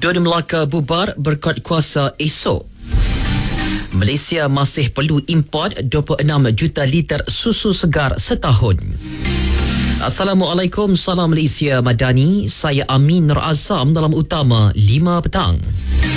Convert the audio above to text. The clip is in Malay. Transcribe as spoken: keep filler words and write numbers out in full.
Dun Melaka bubar berkat kuasa esok. Malaysia masih perlu import dua puluh enam juta liter susu segar setahun. Assalamualaikum, salam Malaysia Madani. Saya Amin Nur Azam dalam utama lima petang.